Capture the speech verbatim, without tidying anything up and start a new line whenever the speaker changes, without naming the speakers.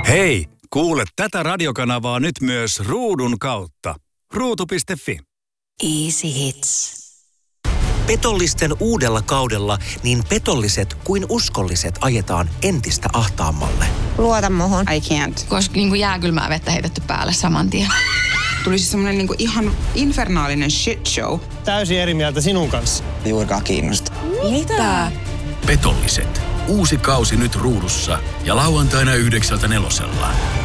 Hei, kuule tätä radiokanavaa nyt myös ruudun kautta. ruutu piste fi.
Easy Hits.
Petollisten uudella kaudella niin petolliset kuin uskolliset ajetaan entistä ahtaammalle.
Luota muhun.
I can't.
Koska niin kuin jääkylmää vettä heitetty päälle saman tien.
Tuli siis semmoinen niin kuin ihan infernaalinen shit show.
Täysin eri mieltä sinun kanssa.
Juurikaan kiinnosta.
Mitä?
Petolliset. Uusi kausi nyt ruudussa ja lauantaina yhdeksältä nelosella.